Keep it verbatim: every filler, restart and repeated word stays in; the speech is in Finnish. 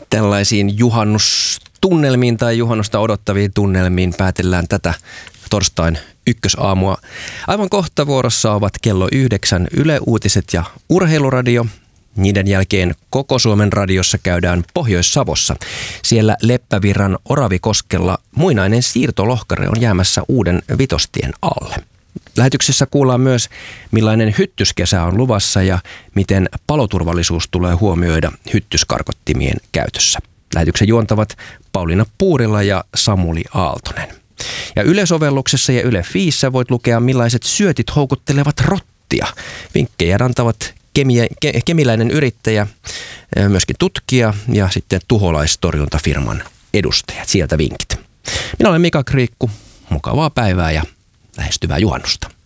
tällaisiin juhannustunnelmiin tai juhannusta odottaviin tunnelmiin päätellään tätä torstain ykkösaamua. Aivan kohta vuorossa ovat kello yhdeksän Yle Uutiset ja Urheiluradio. Niiden jälkeen koko Suomen radiossa käydään Pohjois-Savossa. Siellä Leppävirran Oravikoskella muinainen siirtolohkare on jäämässä uuden vitostien alle. Lähetyksessä kuullaan myös, millainen hyttyskesä on luvassa ja miten paloturvallisuus tulee huomioida hyttyskarkottimien käytössä. Lähetyksen juontavat Pauliina Puurila ja Samuli Aaltonen. Ja Yle-sovelluksessa ja Yle Fiissä voit lukea, millaiset syötit houkuttelevat rottia. Vinkkejä antavat kemie, ke, kemiläinen yrittäjä, myöskin tutkija ja sitten tuholaistorjuntafirman edustajat. Sieltä vinkit. Minä olen Mika Kriikku. Mukavaa päivää ja lähestyvää juhannusta.